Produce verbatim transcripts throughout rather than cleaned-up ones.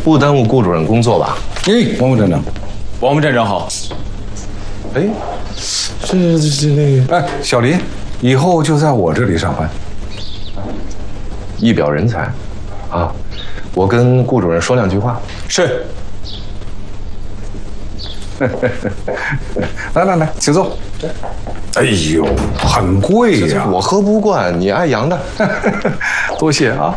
不耽误顾主任工作吧？ 哎，王副站长， 王副站长好。 哎，这这这那个， 哎，小林，以后就在我这里上班。 一表人才，啊，我跟顾主任说两句话。 是。 来来来，请坐。哎呦，很贵呀！ 我喝不惯，你爱杨的。 多谢啊。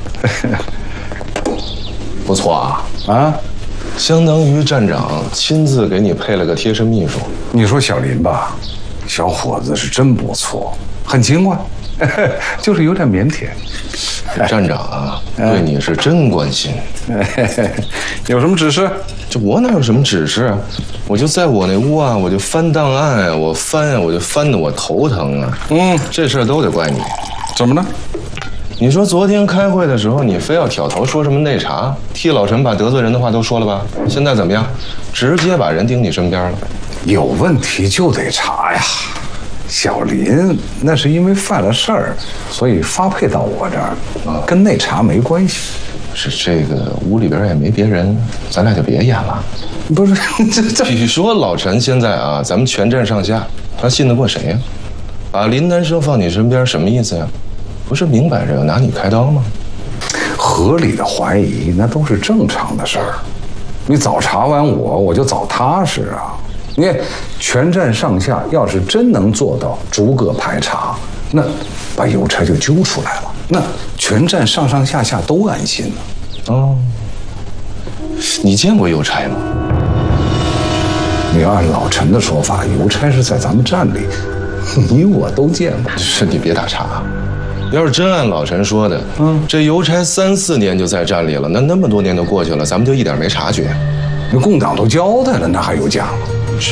不错啊啊， 相当于站长亲自给你配了个贴身秘书。 你说小林吧，小伙子是真不错，很勤快，就是有点腼腆。 站长啊，对你是真关心。 有什么指示？ 这我哪有什么指示啊？我就在我那屋啊，我就翻档案啊，我翻啊，我就翻得我头疼啊。 嗯， 这事儿都得怪你。 怎么了？ 你说昨天开会的时候，你非要挑头说什么内查，替老陈把得罪人的话都说了吧？现在怎么样？直接把人盯你身边了。 有问题就得查呀。小林那是因为犯了事儿，所以发配到我这儿，啊，跟内查没关系。 是这个屋里边也没别人，咱俩就别演了。 不是，这这。 你说老陈现在啊，咱们全站上下，他信得过谁呀？把林南生放你身边，什么意思呀？不是明摆着要拿你开刀吗？ 合理的怀疑那都是正常的事儿。你早查完我，我就早踏实啊。你看，全站上下要是真能做到逐个排查，那把邮差就揪出来了，那全站上上下下都安心了。 哦，你见过邮差吗？ 你要按老陈的说法，邮差是在咱们站里，你我都见过。 是你别打岔。要是真按老陈说的，嗯，这邮差三四年就在站里了，那那么多年都过去了，咱们就一点没察觉。 那共党都交代了，那还有假吗？ 是。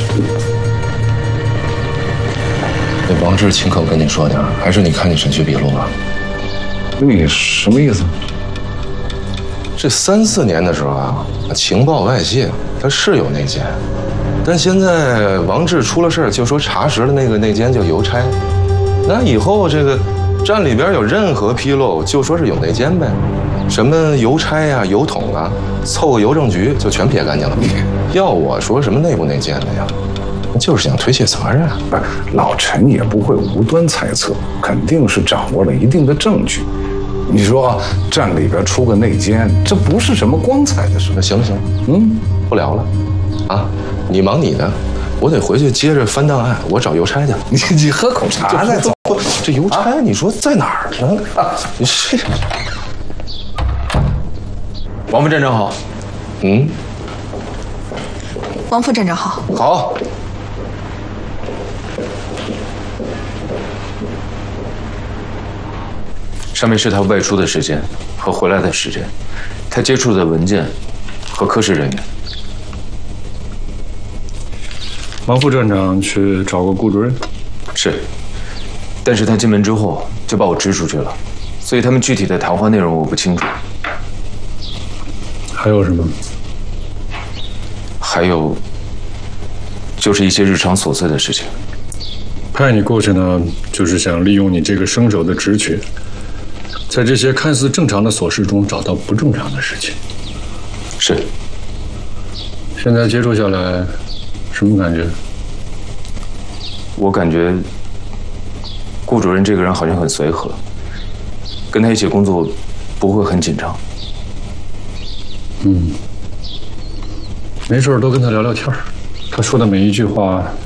那王志亲口跟你说的，还是你看你审讯笔录了？ 你什么意思？ 这三四年的时候啊，情报外泄，他是有内奸，但现在王志出了事儿，就说查实了那个内奸叫邮差，那以后这个站里边有任何纰漏，就说是有内奸呗，什么邮差呀、邮筒啊，凑个邮政局就全撇干净了。要我说什么内部内奸的呀，就是想推卸责任。 不是，老陈也不会无端猜测，肯定是掌握了一定的证据。你说站里边出个内奸，这不是什么光彩的事。 那行了行了，嗯，不聊了，啊，你忙你的，我得回去接着翻档案，我找邮差去。 你你喝口茶再走。 这邮差你说在哪儿呢？啊，你是王副站长好。 嗯。 王副站长好。 好。 上面是他外出的时间和回来的时间，他接触的文件和科室人员。 王副站长去找过顾主任？ 是，但是他进门之后就把我支出去了，所以他们具体的谈话内容我不清楚。 还有什么？ 还有，就是一些日常琐碎的事情。 派你过去呢，就是想利用你这个生手的职权，在这些看似正常的琐事中找到不正常的事情。 是。 现在接触下来，什么感觉？ 我感觉顾主任这个人好像很随和，跟他一起工作不会很紧张。 嗯，没事多跟他聊聊天，他说的每一句话